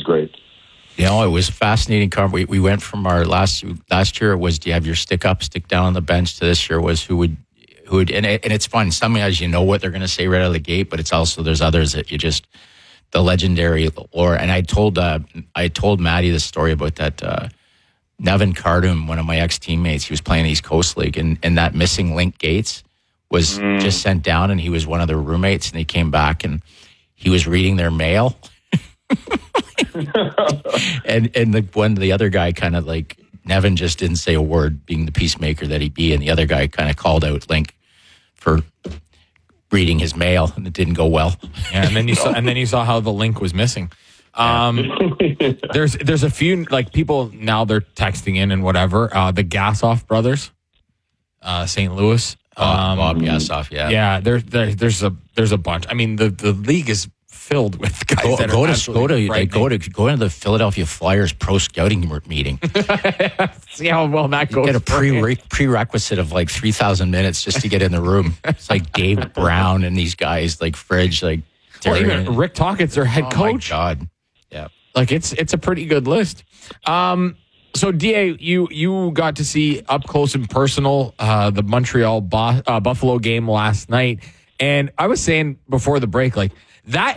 great. You know, it was fascinating. We went from our last year it was, do you have your stick up, stick down on the bench, to this year was who would, and it's fun. Some guys, you know what they're going to say right out of the gate, but it's also, there's others that you just, the legendary lore. And I told Maddie the story about that, Nevin Cardum, one of my ex-teammates, he was playing East Coast League, and that missing link Gates was just sent down, and he was one of their roommates, and he came back and he was reading their mail. and the other guy kind of like, Nevin just didn't say a word, being the peacemaker that he be, and the other guy kind of called out Link for reading his mail, and it didn't go well. Yeah, and then you saw how the link was missing. There's a few like people now, they're texting in and whatever. The Gassoff brothers, St. Louis. Bob Gassoff, yeah. Yeah, there's a bunch. I mean, the league is filled with guys that go are go into the Philadelphia Flyers pro scouting meeting. See how well that goes. Get a prerequisite of like 3,000 minutes just to get in the room. It's like Dave Brown and these guys like Fridge, like or even Rick Tockett's their head coach. Oh my God, yeah. Like it's a pretty good list. So DA, you got to see up close and personal the Montreal Buffalo game last night, and I was saying before the break, like that